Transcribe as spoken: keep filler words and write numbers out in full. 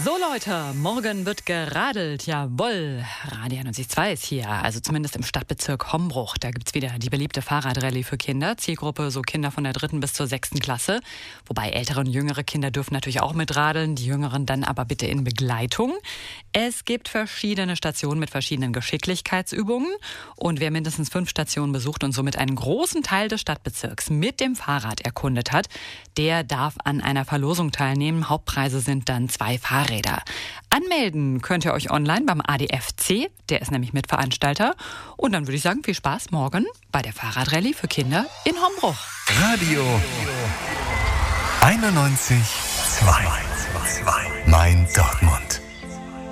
So Leute, morgen wird geradelt, jawohl. Radio einundneunzig Komma zwei ist hier, also zumindest im Stadtbezirk Hombruch. Da gibt's wieder die beliebte Fahrradrallye für Kinder. Zielgruppe so Kinder von der dritten bis zur sechsten Klasse. Wobei ältere und jüngere Kinder dürfen natürlich auch mitradeln, die jüngeren dann aber bitte in Begleitung. Es gibt verschiedene Stationen mit verschiedenen Geschicklichkeitsübungen. Und wer mindestens fünf Stationen besucht und somit einen großen Teil des Stadtbezirks mit dem Fahrrad erkundet hat, der darf an einer Verlosung teilnehmen. Hauptpreise sind dann zwei Fahrräder. Anmelden könnt ihr euch online beim A D F C, der ist nämlich Mitveranstalter. Und dann würde ich sagen, viel Spaß morgen bei der Fahrradrallye für Kinder in Hombruch. Radio einundneunzig Komma zwei. Mein Dortmund.